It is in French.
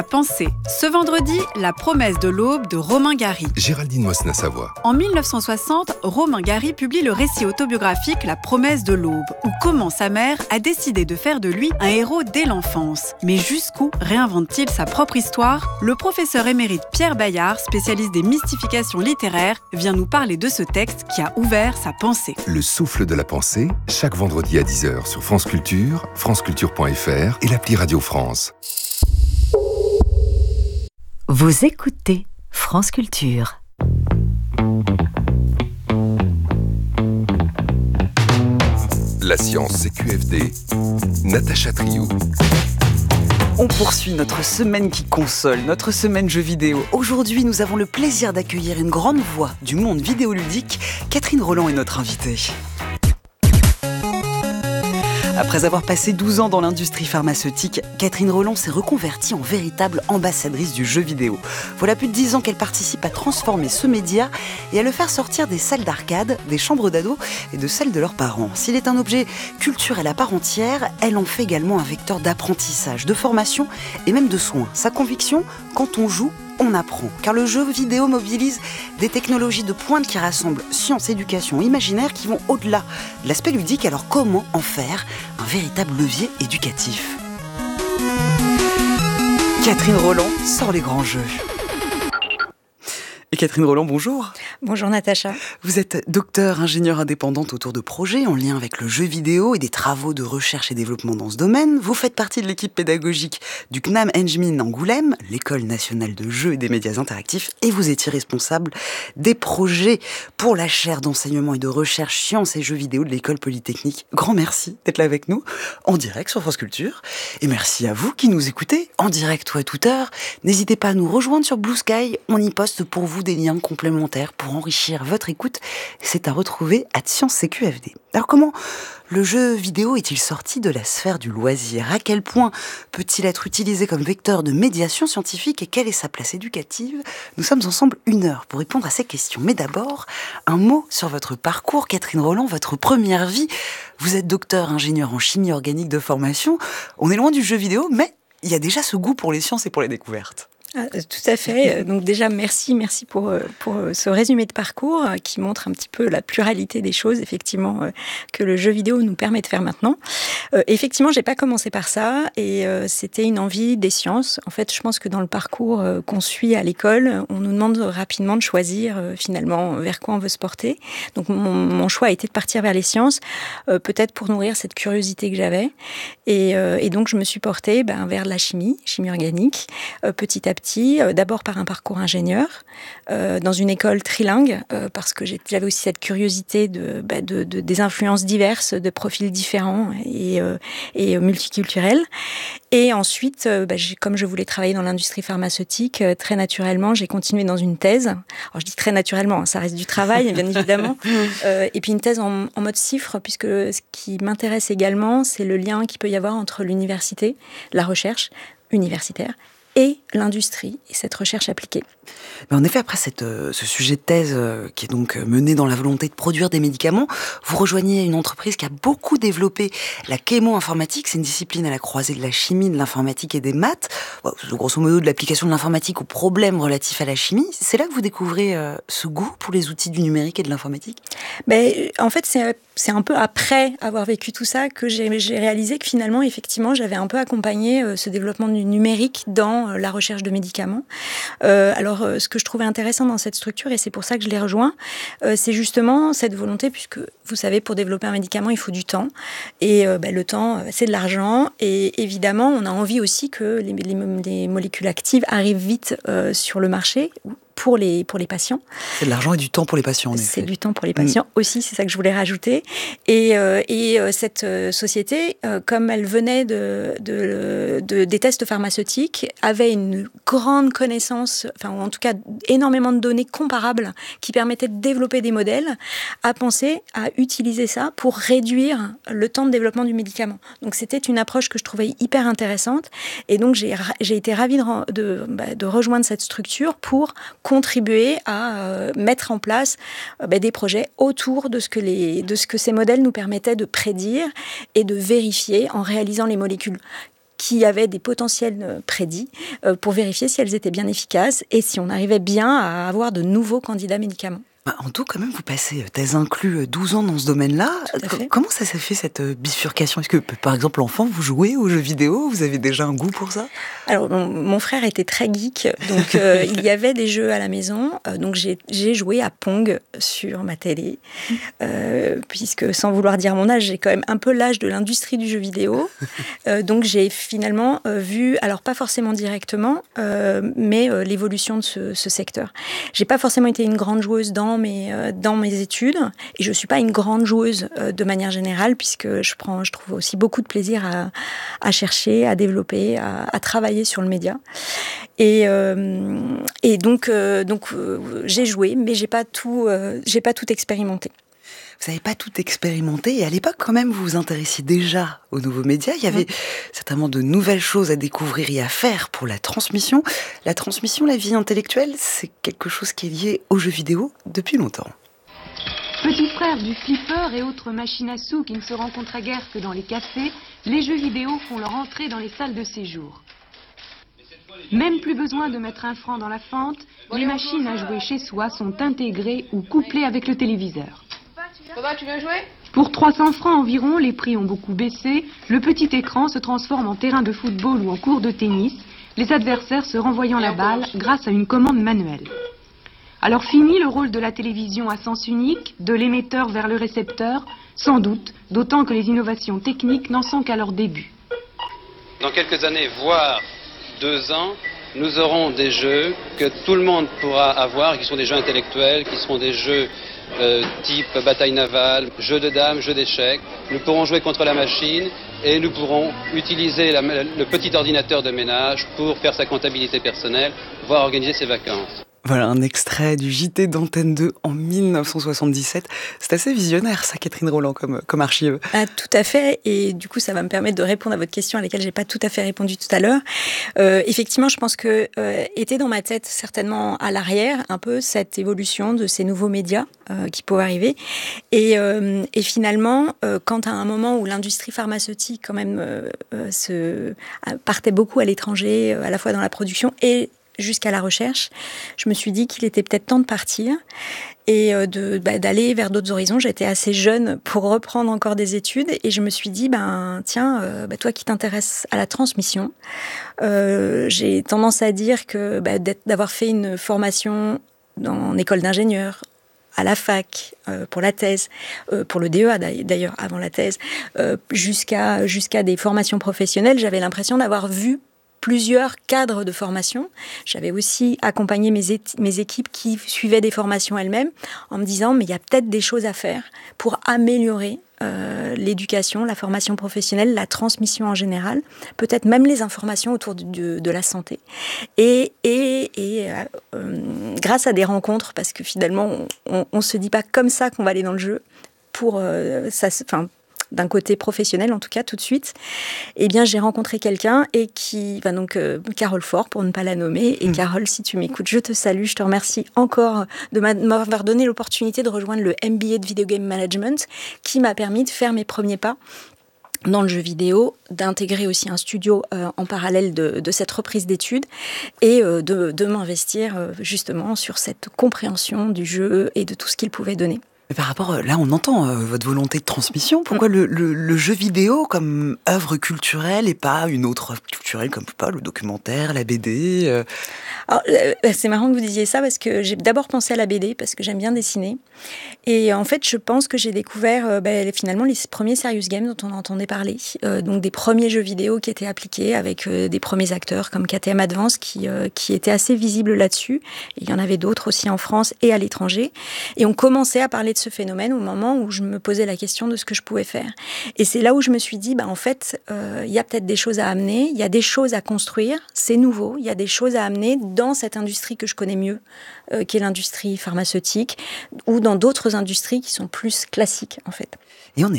Pensée. Ce vendredi, La promesse de l'aube de Romain Gary. Géraldine Mosna-Savoie. En 1960, Romain Gary publie le récit autobiographique La promesse de l'aube, où comment sa mère a décidé de faire de lui un héros dès l'enfance. Mais jusqu'où réinvente-t-il sa propre histoire ? Le professeur émérite Pierre Bayard, spécialiste des mystifications littéraires, vient nous parler de ce texte qui a ouvert sa pensée. Le souffle de la pensée, chaque vendredi à 10h sur France Culture, franceculture.fr et l'appli Radio France. Vous écoutez France Culture. La science, c'est QFD. Natacha Triou. On poursuit notre semaine qui console, notre semaine jeux vidéo. Aujourd'hui, nous avons le plaisir d'accueillir une grande voix du monde vidéoludique. Catherine Rolland est notre invitée. Après avoir passé 12 ans dans l'industrie pharmaceutique, Catherine Rolland s'est reconvertie en véritable ambassadrice du jeu vidéo. Voilà plus de 10 ans qu'elle participe à transformer ce média et à le faire sortir des salles d'arcade, des chambres d'ados et de celles de leurs parents. S'il est un objet culturel à part entière, elle en fait également un vecteur d'apprentissage, de formation et même de soins. Sa conviction, quand on joue, on apprend, car le jeu vidéo mobilise des technologies de pointe qui rassemblent science, éducation, imaginaire qui vont au-delà de l'aspect ludique. Alors comment en faire un véritable levier éducatif ? Catherine Rolland sort les grands jeux. Et Catherine Rolland, bonjour. Bonjour Natacha. Vous êtes docteure ingénieure indépendante autour de projets en lien avec le jeu vidéo et des travaux de recherche et développement dans ce domaine. Vous faites partie de l'équipe pédagogique du CNAM Engmin Angoulême, l'École nationale de jeux et des médias interactifs, et vous étiez responsable des projets pour la chaire d'enseignement et de recherche sciences et jeux vidéo de l'École Polytechnique. Grand merci d'être là avec nous, en direct sur France Culture. Et merci à vous qui nous écoutez, en direct ou à toute heure. N'hésitez pas à nous rejoindre sur Blue Sky, on y poste pour vous des liens complémentaires pour enrichir votre écoute. C'est à retrouver à Science CQFD. Alors comment le jeu vidéo est-il sorti de la sphère du loisir ? À quel point peut-il être utilisé comme vecteur de médiation scientifique et quelle est sa place éducative ? Nous sommes ensemble 1 heure pour répondre à ces questions. Mais d'abord, un mot sur votre parcours, Catherine Rolland, votre première vie. Vous êtes docteur ingénieur en chimie organique de formation. On est loin du jeu vidéo, mais il y a déjà ce goût pour les sciences et pour les découvertes. Tout à fait. Donc déjà, merci pour ce résumé de parcours qui montre un petit peu la pluralité des choses, effectivement, que le jeu vidéo nous permet de faire maintenant. Effectivement, j'ai pas commencé par ça et c'était une envie des sciences. En fait, je pense que dans le parcours qu'on suit à l'école, on nous demande rapidement de choisir finalement vers quoi on veut se porter. Donc mon choix a été de partir vers les sciences, peut-être pour nourrir cette curiosité que j'avais. Et donc je me suis portée vers la chimie organique, petit à petit. D'abord par un parcours ingénieur, dans une école trilingue, parce que j'avais aussi cette curiosité des influences diverses, de profils différents et multiculturels. Et ensuite, comme je voulais travailler dans l'industrie pharmaceutique, très naturellement, j'ai continué dans une thèse. Alors je dis très naturellement, ça reste du travail, bien évidemment. Et puis une thèse en mode CIFRE, puisque ce qui m'intéresse également, c'est le lien qu'il peut y avoir entre l'université, la recherche universitaire, et l'industrie, et cette recherche appliquée. Mais en effet, après ce sujet de thèse qui est donc mené dans la volonté de produire des médicaments, vous rejoignez une entreprise qui a beaucoup développé la chémo-informatique. C'est une discipline à la croisée de la chimie, de l'informatique et des maths. Grosso modo, de l'application de l'informatique aux problèmes relatifs à la chimie. C'est là que vous découvrez ce goût pour les outils du numérique et de l'informatique ? En fait, c'est un peu après avoir vécu tout ça que j'ai réalisé que finalement, effectivement, j'avais un peu accompagné ce développement du numérique dans la recherche de médicaments. Alors, ce que je trouvais intéressant dans cette structure, et c'est pour ça que je l'ai rejoint, c'est justement cette volonté, puisque vous savez, pour développer un médicament, il faut du temps. Et le temps, c'est de l'argent. Et évidemment, on a envie aussi que les molécules actives arrivent vite sur le marché, pour les patients. C'est de l'argent et du temps pour les patients, en effet. C'est du temps pour les patients aussi, c'est ça que je voulais rajouter. Et cette société, comme elle venait des tests pharmaceutiques, avait une grande connaissance, enfin en tout cas énormément de données comparables qui permettaient de développer des modèles, a pensé à utiliser ça pour réduire le temps de développement du médicament. Donc c'était une approche que je trouvais hyper intéressante. Et donc j'ai été ravie de rejoindre cette structure pour contribuer à mettre en place des projets autour de ce que ces modèles nous permettaient de prédire et de vérifier en réalisant les molécules qui avaient des potentiels prédits pour vérifier si elles étaient bien efficaces et si on arrivait bien à avoir de nouveaux candidats médicaments. En tout, quand même, vous passez, thèse inclus, 12 ans dans ce domaine-là. Comment ça s'est fait, cette bifurcation ? Est-ce que, par exemple, enfant, vous jouez aux jeux vidéo ? Vous avez déjà un goût pour ça ? Alors, mon frère était très geek, donc il y avait des jeux à la maison. Donc, j'ai joué à Pong sur ma télé, puisque, sans vouloir dire mon âge, j'ai quand même un peu l'âge de l'industrie du jeu vidéo. Donc, j'ai finalement vu, alors pas forcément directement, mais l'évolution de ce secteur. J'ai pas forcément été une grande joueuse dans mes études, et je suis pas une grande joueuse de manière générale, puisque je trouve aussi beaucoup de plaisir à chercher, à développer, à travailler sur le média. Et donc j'ai joué, mais j'ai pas tout expérimenté. Vous n'avez pas tout expérimenté, et à l'époque, quand même, vous vous intéressiez déjà aux nouveaux médias. Il y avait certainement de nouvelles choses à découvrir et à faire pour la transmission. La transmission, la vie intellectuelle, c'est quelque chose qui est lié aux jeux vidéo depuis longtemps. Petit frère du flipper et autres machines à sous qui ne se rencontrent guère que dans les cafés, les jeux vidéo font leur entrée dans les salles de séjour. Même plus besoin de mettre un franc dans la fente, les machines à jouer chez soi sont intégrées ou couplées avec le téléviseur. Papa, tu veux jouer ? Pour 300 francs environ, les prix ont beaucoup baissé, le petit écran se transforme en terrain de football ou en court de tennis, les adversaires se renvoyant la balle grâce à une commande manuelle. Alors fini le rôle de la télévision à sens unique, de l'émetteur vers le récepteur, sans doute, d'autant que les innovations techniques n'en sont qu'à leur début. Dans quelques années, voire 2 ans, nous aurons des jeux que tout le monde pourra avoir, qui sont des jeux intellectuels, qui seront des jeux type bataille navale, jeux de dames, jeux d'échecs. Nous pourrons jouer contre la machine et nous pourrons utiliser le petit ordinateur de ménage pour faire sa comptabilité personnelle, voire organiser ses vacances. Voilà un extrait du JT d'Antenne 2 en 1977. C'est assez visionnaire, ça, Catherine Roland, comme archive. Ah, tout à fait. Et du coup, ça va me permettre de répondre à votre question à laquelle j'ai pas tout à fait répondu tout à l'heure. Effectivement, je pense que était dans ma tête certainement à l'arrière un peu cette évolution de ces nouveaux médias qui pouvaient arriver. Et finalement, quand à un moment où l'industrie pharmaceutique quand même partait beaucoup à l'étranger, à la fois dans la production et jusqu'à la recherche, je me suis dit qu'il était peut-être temps de partir et d'aller vers d'autres horizons. J'étais assez jeune pour reprendre encore des études et je me suis dit, tiens, toi qui t'intéresses à la transmission, j'ai tendance à dire que d'avoir fait une formation en école d'ingénieur, à la fac, pour la thèse, pour le DEA d'ailleurs, avant la thèse, jusqu'à des formations professionnelles, j'avais l'impression d'avoir vu plusieurs cadres de formation. J'avais aussi accompagné mes équipes qui suivaient des formations elles-mêmes en me disant mais il y a peut-être des choses à faire pour améliorer l'éducation, la formation professionnelle, la transmission en général, peut-être même les informations autour de la santé. Et grâce à des rencontres, parce que finalement on se dit pas comme ça qu'on va aller dans le jeu pour d'un côté professionnel en tout cas tout de suite, eh bien j'ai rencontré quelqu'un et Carole Faure pour ne pas la nommer. Et Carole, si tu m'écoutes, je te salue, je te remercie encore de m'avoir donné l'opportunité de rejoindre le MBA de Video Game Management qui m'a permis de faire mes premiers pas dans le jeu vidéo, d'intégrer aussi un studio en parallèle de cette reprise d'études et de m'investir justement sur cette compréhension du jeu et de tout ce qu'il pouvait donner. Mais par rapport, là on entend votre volonté de transmission. Pourquoi le jeu vidéo comme œuvre culturelle et pas une autre œuvre culturelle comme le documentaire, la BD Alors, c'est marrant que vous disiez ça parce que j'ai d'abord pensé à la BD parce que j'aime bien dessiner. Et en fait, je pense que j'ai découvert finalement les premiers serious games dont on entendait parler. Donc des premiers jeux vidéo qui étaient appliqués avec des premiers acteurs comme KTM Advance qui étaient assez visibles là-dessus. Et il y en avait d'autres aussi en France et à l'étranger. Et on commençait à parler de ce phénomène au moment où je me posais la question de ce que je pouvais faire. Et c'est là où je me suis dit, en fait, il y a peut-être des choses à amener, il y a des choses à construire, c'est nouveau, il y a des choses à amener dans cette industrie que je connais mieux, qui est l'industrie pharmaceutique, ou dans d'autres industries qui sont plus classiques, en fait. Et on est